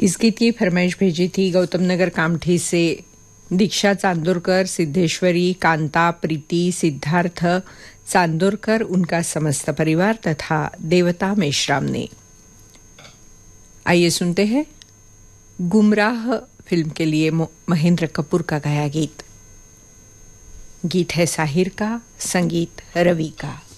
इस गीत की फरमाइश भेजी थी गौतम नगर कामठी से दीक्षा चांदोरकर, सिद्धेश्वरी, कांता, प्रीति, सिद्धार्थ चांदोरकर, उनका समस्त परिवार तथा देवता मेश्राम ने। आइए सुनते हैं गुमराह फिल्म के लिए महेंद्र कपूर का गाया गीत। गीत है साहिर का, संगीत रवि का।